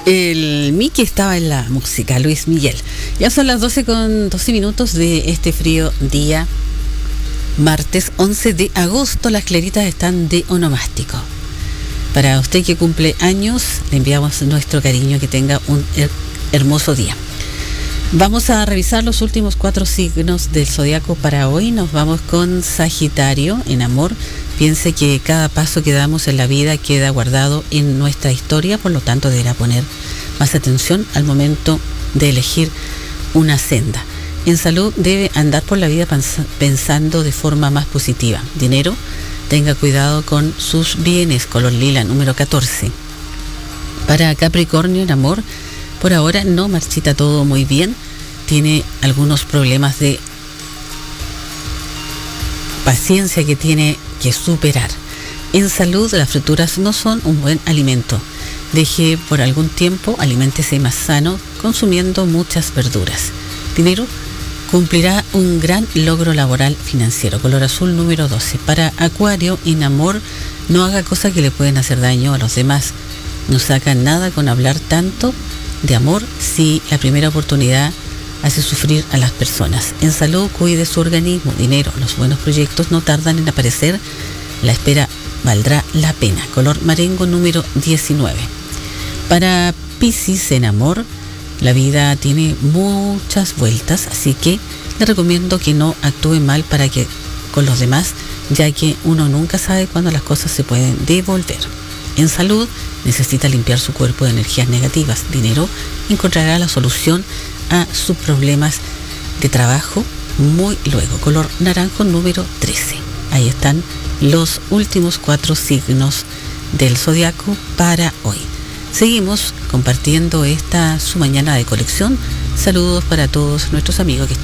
El Mickey estaba en la música, Luis Miguel. Ya son las 12:12 de este frío día, martes 11 de agosto. Las claritas están de onomástico. Para usted que cumple años, le enviamos nuestro cariño, que tenga un hermoso día. Vamos a revisar los últimos 4 signos del zodiaco para hoy. Nos vamos con Sagitario. En amor, piense que cada paso que damos en la vida queda guardado en nuestra historia, por lo tanto deberá poner más atención al momento de elegir una senda. En salud, debe andar por la vida pensando de forma más positiva. Dinero, tenga cuidado con sus bienes, color lila, número 14. Para Capricornio, en amor, por ahora no marchita todo muy bien, tiene algunos problemas de paciencia que tiene que superar. En salud, las frituras no son un buen alimento. Deje por algún tiempo, aliméntese más sano, consumiendo muchas verduras. Dinero, cumplirá un gran logro laboral financiero, color azul, número 12. Para Acuario, en amor, no haga cosas que le pueden hacer daño a los demás. No saca nada con hablar tanto de amor si la primera oportunidad hace sufrir a las personas. En salud, cuide su organismo. Dinero, los buenos proyectos no tardan en aparecer. La espera valdrá la pena. Color marengo, número 19. Para Piscis, en amor, la vida tiene muchas vueltas, así que le recomiendo que no actúe mal con los demás, ya que uno nunca sabe cuándo las cosas se pueden devolver. En salud, necesita limpiar su cuerpo de energías negativas. Dinero, encontrará la solución a sus problemas de trabajo muy luego. Color naranjo, número 13. Ahí están los últimos 4 signos del zodiaco para hoy. Seguimos compartiendo su mañana de colección. Saludos para todos nuestros amigos que